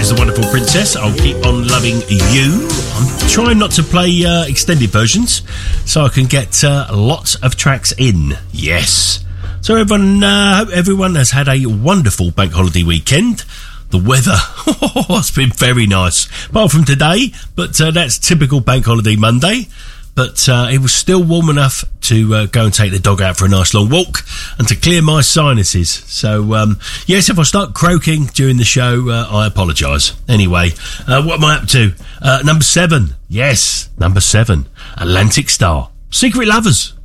is The Wonderful Princess. I'll keep on loving you. I'm trying not to play extended versions so I can get lots of tracks in. Yes. So hope everyone has had a wonderful bank holiday weekend. The weather, it's been very nice. Apart from today, but that's typical bank holiday Monday. But it was still warm enough to go and take the dog out for a nice long walk and to clear my sinuses. So, yes, if I start croaking during the show, I apologise. Anyway, what am I up to? Number 7. Yes, number 7. Atlantic Star. Secret Lovers.